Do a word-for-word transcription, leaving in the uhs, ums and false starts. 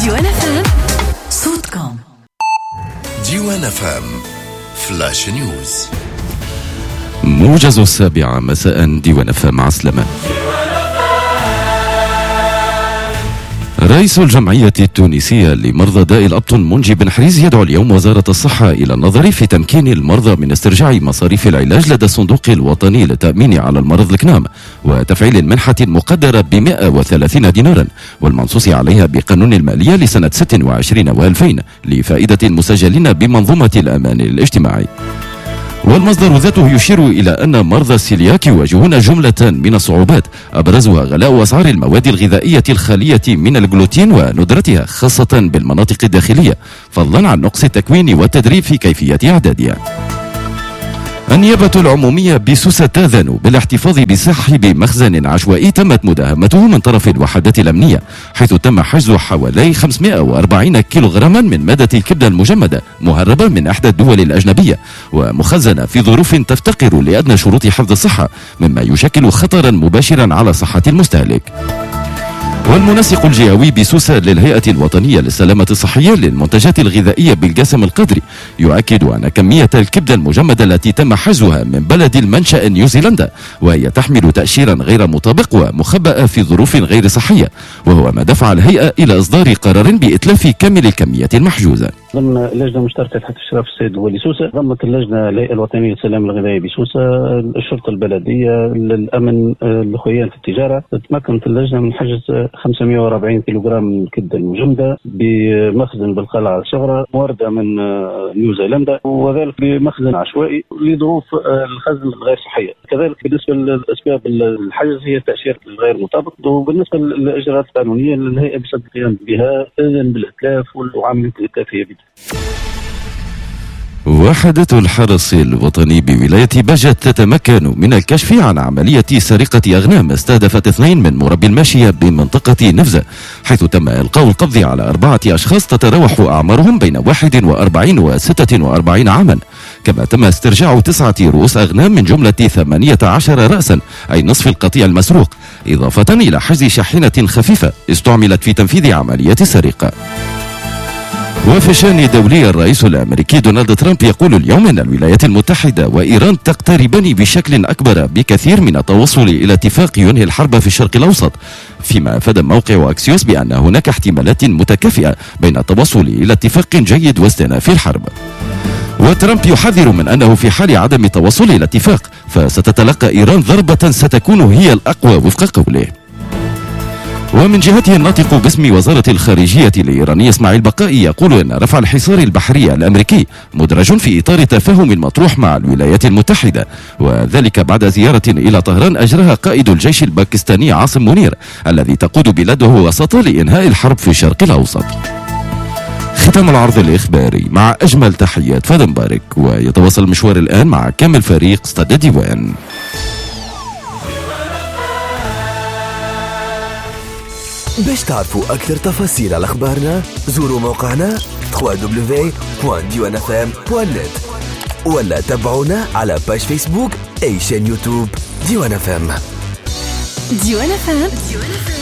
ديوان اف ام صوتكم. ديوان اف ام فلاش نيوز. موجز السابعة مساء. ديوان اف ام عسلمة. رئيس الجمعية التونسية لمرضى داء الأبطن منجي بن حريز يدعو اليوم وزارة الصحة إلى النظر في تمكين المرضى من استرجاع مصاريف العلاج لدى الصندوق الوطني للتأمين على المرض الكنام، وتفعيل المنحة المقدرة ب مئة وثلاثين دينارا والمنصوص عليها بقانون المالية لسنة ستة وعشرين وألفين لفائدة المسجلين بمنظومة الأمان الاجتماعي. والمصدر ذاته يشير إلى أن مرضى السيلياك يواجهون جملة من الصعوبات أبرزها غلاء أسعار المواد الغذائية الخالية من الجلوتين وندرتها خاصة بالمناطق الداخلية، فضلا عن نقص التكوين والتدريب في كيفية إعدادها. النيابة العمومية بسوسة تأذن بالاحتفاظ بسحب مخزن عشوائي تمت مداهمته من طرف الوحدات الأمنية، حيث تم حجز حوالي خمسمئة وأربعين كيلوغراما من مادة الكبدة المجمدة مهربة من إحدى الدول الأجنبية ومخزنة في ظروف تفتقر لأدنى شروط حفظ الصحة، مما يشكل خطرا مباشرا على صحة المستهلك. والمنسق الجهوي بسوسة للهيئة الوطنية للسلامة الصحية للمنتجات الغذائية بالقاسم القدري يؤكد أن كمية الكبدة المجمدة التي تم حجزها من بلد المنشأ نيوزيلندا وهي تحمل تأشيرا غير مطابق ومخبأة في ظروف غير صحية، وهو ما دفع الهيئة إلى إصدار قرار بإتلاف كامل الكمية المحجوزة. ضمن اللجنة المشتركة تحت إشراف السيد الولي سوسة ضمت اللجنة الهيئة الوطنية للسلامة الغذائية بسوسة، الشرطة البلدية، للأمن، الخيان في التجارة. تمكنت اللجنة من حجز خمسمئة وأربعين كيلوغرام من الكبدة المجمدة بمخزن بالقلعة الصغرى موردة من نيوزيلندا، وذلك بمخزن عشوائي لظروف الخزن الغير صحية. كذلك بالنسبة لأسباب الحجز هي التأشير الغير مطابق، وبالنسبة للإجراءات القانونية الهيئة بصدد القيام بها إذن بالإتلاف وعملية الإتلاف هي بدء. وحدة الحرس الوطني بولاية بجة تتمكن من الكشف عن عملية سرقة أغنام استهدفت اثنين من مربي الماشية بمنطقة نفزة، حيث تم إلقاء القبض على أربعة أشخاص تتراوح أعمارهم بين واحد وأربعين وستة وأربعين عاما، كما تم استرجاع تسعة رؤوس أغنام من جملة ثمانية عشر رأسا أي نصف القطيع المسروق، إضافة إلى حجز شاحنة خفيفة استعملت في تنفيذ عملية السرقة. وفي الشأن الدولي الرئيس الأمريكي دونالد ترامب يقول اليوم أن الولايات المتحدة وإيران تقتربان بشكل أكبر بكثير من التوصل إلى اتفاق ينهي الحرب في الشرق الأوسط، فيما أفاد موقع أكسيوس بأن هناك احتمالات متكافئة بين التوصل إلى اتفاق جيد واستئناف الحرب. وترامب يحذر من أنه في حال عدم التوصل إلى اتفاق فستتلقى إيران ضربة ستكون هي الأقوى وفق قوله. ومن جهته الناطق باسم وزارة الخارجية الإيرانية اسماعيل بقائي يقول أن رفع الحصار البحري الأمريكي مدرج في إطار تفاهم المطروح مع الولايات المتحدة، وذلك بعد زيارة إلى طهران أجراها قائد الجيش الباكستاني عاصم منير الذي تقود بلاده وسطا لإنهاء الحرب في الشرق الأوسط. ختام العرض الإخباري مع أجمل تحيات فادي مبارك، ويتواصل المشوار الآن مع كامل فريق استاد ديوان. باش تعرفوا أكثر تفاصيل على أخبارنا زوروا موقعنا دبليو دبليو دبليو دوت ديوان اف ام دوت نت ولا تابعونا على باج فيسبوك أي شان يوتيوب ديوان اف ام. ديوان اف ام